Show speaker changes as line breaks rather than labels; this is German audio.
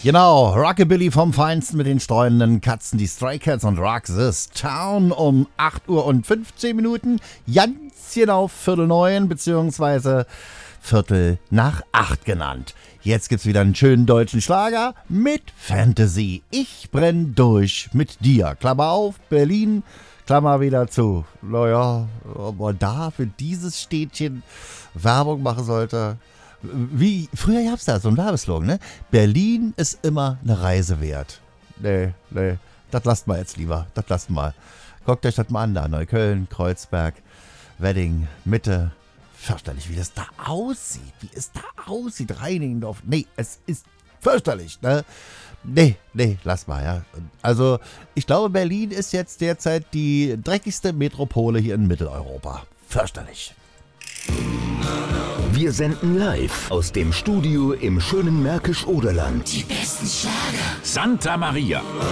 Genau, Rockabilly vom Feinsten mit den streunenden Katzen, die Stray Cats und Rock This Town um 8 Uhr und 15 Minuten, ganz genau 7:45 beziehungsweise 7:45 genannt. Jetzt gibt's wieder einen schönen deutschen Schlager mit Fantasy. Ich brenn durch mit dir. Klammer auf, Berlin, Klammer wieder zu. Naja, ob man da für dieses Städtchen Werbung machen sollte. Wie, früher gab's da so einen Werbeslogan, ne? Berlin ist immer eine Reise wert. Nee, das lasst mal jetzt lieber, das lasst mal. Guckt euch das mal an da, Neukölln, Kreuzberg, Wedding, Mitte. Fürchterlich, wie das da aussieht, Reinigendorf. Nee, es ist fürchterlich, ne? Nee, lass mal, ja. Also, ich glaube, Berlin ist jetzt derzeit die dreckigste Metropole hier in Mitteleuropa. Fürchterlich.
Wir senden live aus dem Studio im schönen Märkisch-Oderland.
Die besten Schlager.
Santa Maria.